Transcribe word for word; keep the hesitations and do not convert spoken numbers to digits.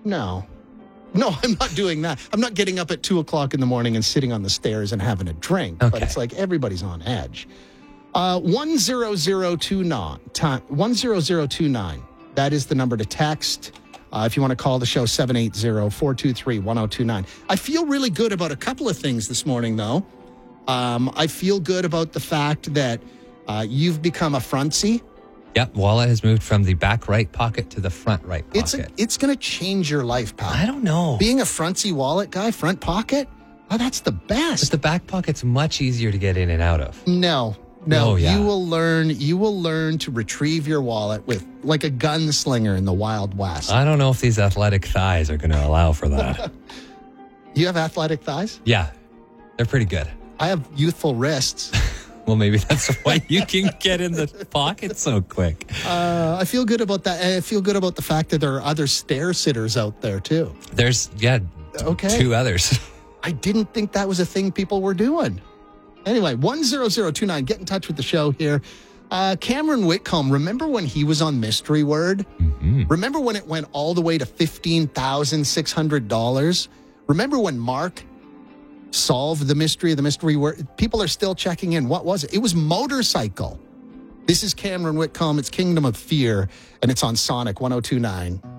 No. No, I'm not doing that. I'm not getting up at two o'clock in the morning and sitting on the stairs and having a drink. Okay. But it's like everybody's on edge. Uh, one zero zero two nine. one zero zero two nine. That is the number to text. Uh, if you want to call the show, seven eight zero, four two three, one zero two nine. I feel really good about a couple of things this morning, though. Um, I feel good about the fact that uh, you've become a frontsy. Yep, wallet has moved from the back right pocket to the front right pocket. It's a, it's going to change your life, pal. I don't know. Being a frontsy wallet guy, front pocket, oh, that's the best. But the back pocket's much easier to get in and out of. No, no. Oh, yeah. You will learn. You will learn to retrieve your wallet with like a gunslinger in the Wild West. I don't know if these athletic thighs are going to allow for that. You have athletic thighs? Yeah, they're pretty good. I have youthful wrists. Well, maybe that's why you can get in the pocket so quick. Uh, I feel good about that. And I feel good about the fact that there are other stair sitters out there too. There's, yeah, Okay. two others. I didn't think that was a thing people were doing. Anyway, one zero zero two nine, get in touch with the show here. Uh, Cameron Whitcomb, remember when he was on Mystery Word? Mm-hmm. Remember when it went all the way to fifteen thousand six hundred dollars? Remember when Mark solved the mystery of the mystery word? People are still checking in. What was it? It was motorcycle. This is Cameron Whitcomb. It's Kingdom of Fear, and it's on Sonic one oh two nine.